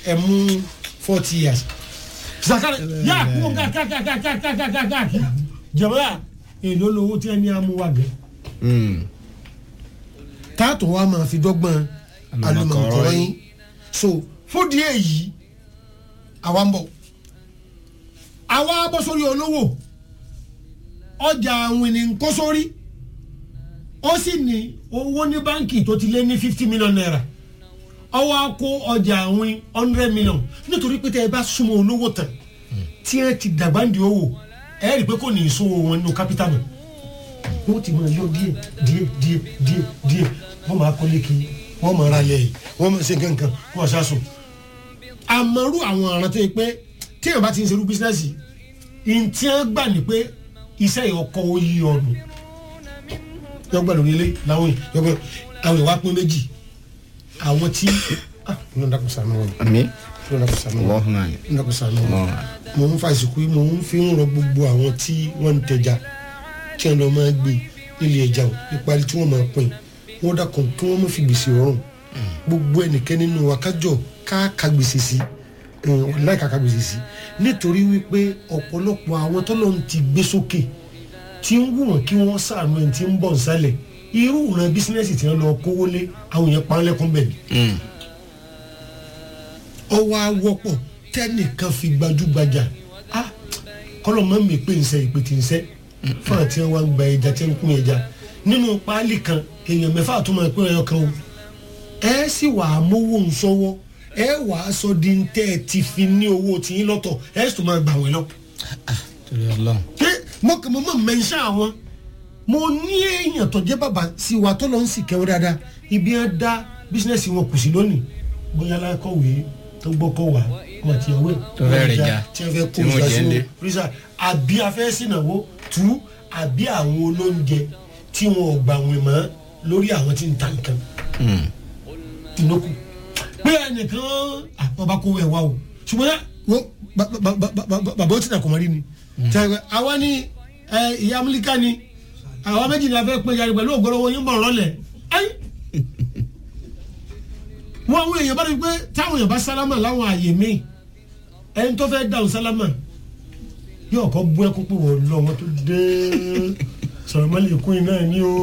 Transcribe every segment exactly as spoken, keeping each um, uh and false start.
ẹ mú forty years zakari yà kú ká ká ká ká ká ká ká ká jàmbá èlò lówó tí ẹni amúwá gẹ káàtó wa máa fi dọ́gbọ́n alùmọ̀kọ́rọ́ yín so fúdi èyí àwa ń bọ̀ àwa bọ́ sórí olówó ọjà àwìn ní nkó sórí ó sì ní owó ní báńkì tó ti lé ní fifty million naira ọwọ́ á kó ọjà àwìn hundred million nítorí pé tẹ́ ẹ bá súnmọ́ olówó tán tí ẹ ti dàgbà ń di owó ẹ rí i pé kò ní ìṣòwò wọn nínú capital mọ́ wọ́n ti máa yọ díẹ̀ díẹ̀ díẹ̀ díẹ̀ díẹ̀ wọ́n máa kọ́lé kí wọ́n máa ra lẹ́yìn wọ́n máa ṣe kankan wọ́n máa ṣàṣùn àmọ́rú àwọn ọ̀ràn tó yẹ pé tí èèyàn bá ti ń ṣerú bísínẹ́sì ìntí ẹ̀ gbà ní pé iṣẹ́ ọkọ̀ oyè ọ̀nù yọgbà lórí ilé láwọn yọgbà àwọn ìwà pín méjì àwọn tí ọ̀nà dàkú sànú wọn. àmín. ọ̀nà dàkú sànú wọn. ọ̀nà dàkú sànú wọn. mo ń fa ìsìnkú mo ń fi ń rọ gbogbo àwọn tí wọ́n ń tẹja tí wọ́n lọ máa gbé nílé ẹja o ìparí tí wọ́n máa pín wọ́n dàkún kí wọ́n mọ̀ fi gbèsè ọ̀rùn gbogbo ẹnìkẹ́ nínú akájọ káàka gbèsè sí láì káàka gbèsè sí nítorí wípé ọ̀pọ̀lọpọ̀ àwọn tọ́lọ́ ti gbé sókè tí ń wù wọ́n kí wọ́n sàánú ẹni tí ń bọ̀ nsálẹ̀ irú ìran bísínẹ́sì tí wọ́n lọ kówó lé àwọn yẹn panlẹ́kùn bẹ̀ ni. ọwọ́ awọ́pọ̀ tẹ́nìkan fi gbajúgbajà á kọ́lọ́ mọ́ mi pé nsẹ́ ìpè tí nsẹ́ fún àti wọn gba ẹja tí ń kún ẹja nínú páálí kan èèyàn mẹ́fà tó máa pín ẹyọ kan o ẹ sì wà á mówó nsọ́wọ́ ẹ wà á sọ di ntẹ́ ẹ ti fi ní owó tìyín lọ́tọ̀ ẹ sì tó máa gbà wọ́n lọ. torí Ọlọ́run. ṣé mo kàn mọ́ mọ́ mẹ́ńṣẹ́ àwọn mo ní èèyàn tó jẹ́ bàbá sí wa tó lọ ń sì kẹ́wọ́ dáadáa ibi ẹ dá bísínẹ́sì wọn kù sí lónìí bóyá alákọ̀wé tó gbọ́kọ̀ wá wọn àti ìyàwó ẹ̀ tó fẹ́ rẹ̀ já tí wọ́n fẹ́ kó ìgbà sí rísà àbí afẹ́ sínàwó tú àbí àwọn olóúnjẹ tí wọn ò gbà wọn mọ́ lórí àwọn tí ń ta nǹkan ìnókù pé ẹnìkan ọba kó ẹ̀ wá o ṣùgbọ́n bàbá ó ti dà kọ́ mọ́ rí ni àwa ni ìyá amúlíkà ni àwa méjì ni a fẹ́ pé yàrá pẹ̀lú ògbólówó yín bọ̀ rọ́lẹ̀ ayé wọn àwọn èèyàn bá rí pé táwọn èèyàn bá sálámà láwọn àyè míì ẹni tó fẹ́ dáhùn sálámà yóò kọ́ bú ẹkún pé wọ́n lọ wọn tó dé sọ̀rọ̀ mọ́lẹ̀ kún iná ní o.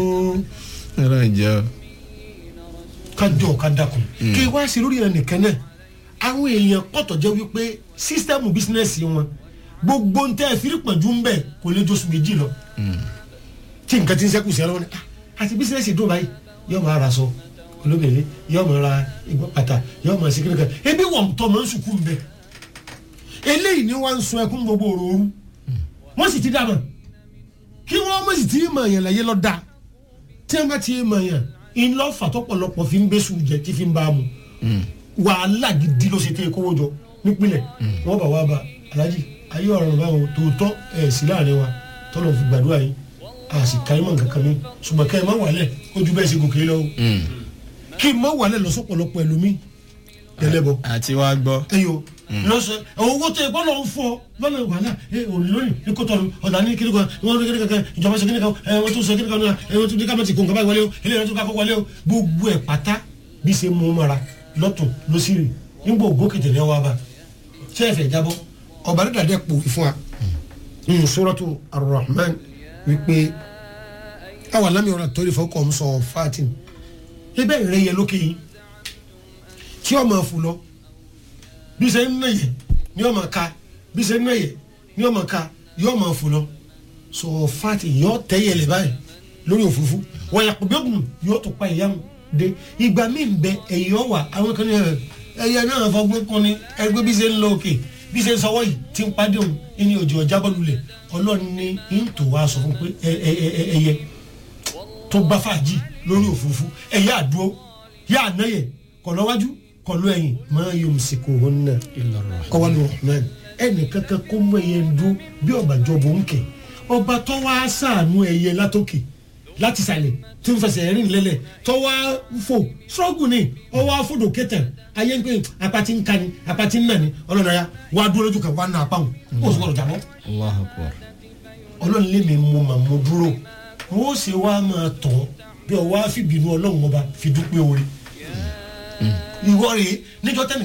ẹ̀rọ ìjọ. kájọ ká dákun kí wá sí lórí ẹnìkan náà àwọn èèyàn pọ̀tọ̀ jẹ́ wípé sísítẹ́ẹ̀mù bísínẹ́sì wọn gbogbo ń tẹ́ ẹ fi rí pọ̀jù ń bẹ̀ kò lè jọ́sùn méjì lọ tí nǹkan ti ń sẹ́kù sí ẹ lọ́wọ́ ni àti bísínẹ́sì dùn báyìí yóò máa ra sọ olóbìnrin yóò máa ra ìgbọ́ pàtà yóò máa ṣe kíni kan ebi wọ̀n tọ́ máa ń sùkú ń bẹ̀ eléyìí ni wọ́n ń sun ẹkún gbogbo òru wọ́n sì ti dànù kí wọ́n mọ̀ sí ti mọ̀ yẹn láyé lọ́ da tí wọ́n bá ti mọ̀ yẹn ńlọ fàtọ́pọ̀lọpọ̀ fi ń bẹ́sù jẹ tí fi ń bá a mú wàhálà gidi ló ṣe tẹ́ kówó jọ nípìnlẹ̀ wọ́n bá wá bá alájì ayé ọ̀rọ̀ báwọn tòótọ́ ẹ̀ sí láàrin wa tọ́lọ̀ fi gbàdúrà yín a sì ká ẹ mọ̀ nǹkan kan mi ṣùgbọ́n ká ẹ má wàlẹ̀ ojú bẹ́ẹ̀ ṣe gòkè lọ kí n má wàlẹ̀ lọ sọ́pọ̀lọpọ̀ ẹlòmíì tẹ́lẹ̀bọ. àti wàá gbọ́. ẹyọ lọsọ owó tó yẹ kó lọ ń fọ lọ́nà wàhálà ẹ òní lónìí ní kótó ọ̀dà ní kíni kan wọ́n ní kíni kankan ìjọba ṣe kíni kan ẹ wọ́n tún ṣe kíni kan ẹ wọ́n tún ní kámẹ́tì kó nǹkan báyìí wọlé o eléyìí tún ká kó wọlé o gbogbo ẹ̀ pátá bí ṣe mú mara lọ́tún lọ́sírì nígbà ògókè tẹ̀lé wa bá ṣé ẹ fẹ́ jábọ́ ọba ní dàdẹ́ pò fún wa ní Suratu Ar-Rahman wípé àwọn alámi ọ̀rọ̀ àtọ́rí fọ́kọ̀ ń sọ fatin ebe ìrẹ́ yẹ lókè yìí tí ọmọ fò lọ bí ṣe ń náyẹ ní ọmọ ká bí ṣe ń náyẹ ní ọmọ ká yọ ọmọ fò lọ sọ fatin yọ tẹ́yẹ lẹ̀ báyìí lórí òfurufú wọ́n yà pọ̀ bẹ́ẹ̀ yọ tó pa ìyá mu de ìgbà míì ń bẹ ẹ̀yọ́ wà àwọn kan ní ẹ̀yẹ náà fọgbọ́n kan ní ẹgbẹ́ bí ṣe ń lọ òkè bí ṣe ń sọ wọ́yì tí ń padì òun ẹni òjò ọjà bọ́ lulẹ̀ ọlọ́run ní ń tò wá sọ fún pé ẹyẹ tó bá fàájì lórí òfurufú ẹyẹ àdúró yá ànáyẹ kọ̀lọ́wájú kọ̀lọ́ ẹ̀yìn máa yọ mùsìkò wọn náà ọwọ́ ló rahman ẹnì kankan kó mú ẹyẹ ń dúró bí ọ̀bàjọ́ bò ń kẹ̀ ọba tó wá ṣàánú ẹyẹ látòkè láti sàlẹ̀ tí ń fẹsẹ̀ rìn lẹ́lẹ̀ tó wá fò ṣọ́ọ̀gù ni ó wá fòdò kẹtẹ̀ ayé ń pè apati ń ka ni apati ń nà ni ọlọ́run ayá wá dúró lójú kan wá nà apá wọn ó sì gbọdọ̀ jàmọ́. Allahu Akbar. ọlọ́run lé mi mú màmú dúró wọ́n sì wá máa tọ̀ bí ọ wá fìbínú ọlọ́run ọba fi dúpẹ́ orí ìwọ rèé níjọ́ tẹ́nì